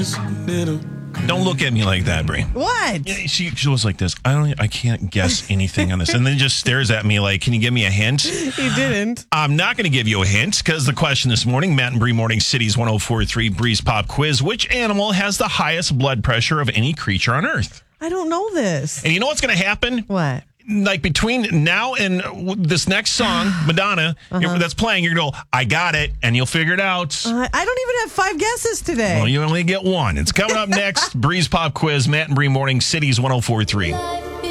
Don't look at me like that, Brie. What? Yeah, she was like this. I can't guess anything on this. And then just stares at me like, can you give me a hint? He didn't. I'm not going to give you a hint because the question this morning, Matt and Brie Morning City's 104.3 Bree's Pop Quiz. Which animal has the highest blood pressure of any creature on Earth? I don't know this. And you know what's going to happen? What? Like between now and this next song, Madonna, that's playing, you're going to go, I got it, and you'll figure it out. I don't even have 5 guesses today. Well, you only get one. It's coming up next. Bree's Pop Quiz, Matt and Brie Morning City's 104.3.